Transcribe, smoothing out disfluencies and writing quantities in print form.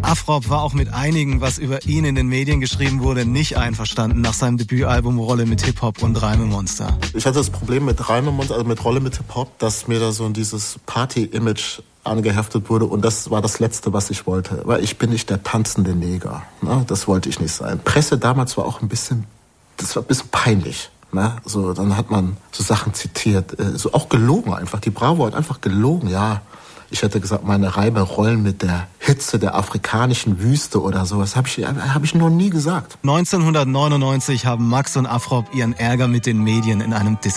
Afrop war auch mit einigen, was über ihn in den Medien geschrieben wurde, nicht einverstanden nach seinem Debütalbum Rolle mit Hip-Hop und Reimemonster. Ich hatte das Problem mit Reimemonster, also mit Rolle mit Hip-Hop, dass mir da so dieses Party-Image angeheftet wurde und das war das Letzte, was ich wollte. Weil ich bin nicht der tanzende Neger. Ne? Das wollte ich nicht sein. Presse damals war auch ein bisschen peinlich. Ne? So, dann hat man so Sachen zitiert, so auch gelogen einfach. Die Bravo hat einfach gelogen, ja. Ich hätte gesagt, meine Reime rollen mit der Hitze der afrikanischen Wüste oder sowas. Hab ich noch nie gesagt. 1999 haben Max und Afrop ihren Ärger mit den Medien in einem Diss